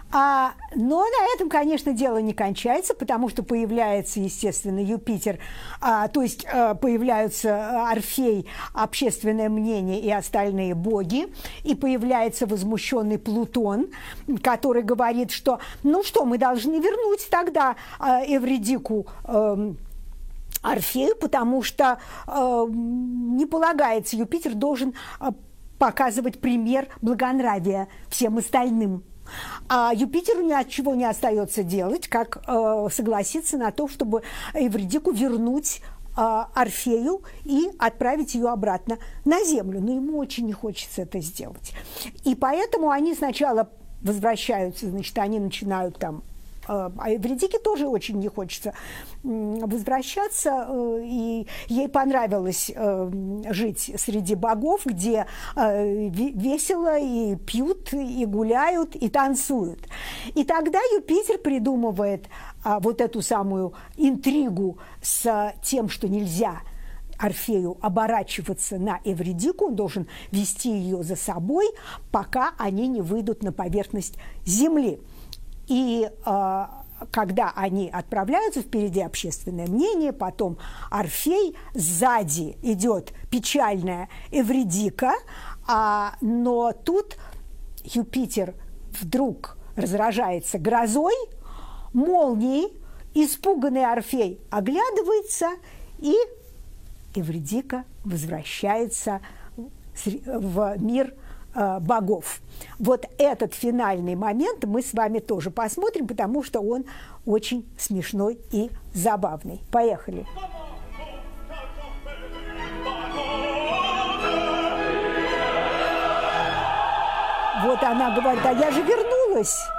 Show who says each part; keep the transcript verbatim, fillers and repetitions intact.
Speaker 1: А, но на этом, конечно, дело не кончается, потому что появляется, естественно, Юпитер, а, то есть а, появляются Орфей, общественное мнение и остальные боги, и появляется возмущенный Плутон, который говорит, что, ну что, мы должны вернуть тогда а, Эвридику а, Орфею, потому что а, не полагается, Юпитер должен а, показывать пример благонравия всем остальным. А Юпитеру ни от чего не остается делать, как э, согласиться на то, чтобы Эвридику вернуть э, Орфею и отправить ее обратно на Землю. Но ему очень не хочется это сделать. И поэтому они сначала возвращаются, значит, они начинают там... А Эвридике тоже очень не хочется возвращаться, и ей понравилось жить среди богов, где весело и пьют, и гуляют, и танцуют. И тогда Юпитер придумывает вот эту самую интригу с тем, что нельзя Орфею оборачиваться на Эвридику, он должен вести ее за собой, пока они не выйдут на поверхность Земли. И э, когда они отправляются, впереди общественное мнение, потом Орфей, сзади идет печальная Эвридика, а, но тут Юпитер вдруг разражается грозой, молнией, испуганный Орфей оглядывается, и Эвридика возвращается в мир богов. Вот этот финальный момент мы с вами тоже посмотрим, потому что он очень смешной и забавный. Поехали! Вот она говорит, а я же вернулась.